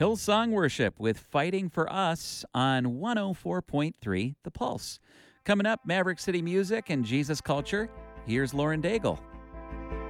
Hillsong Worship with Fighting for Us on 104.3 The Pulse. Coming up, Maverick City Music and Jesus Culture. Here's Lauren Daigle.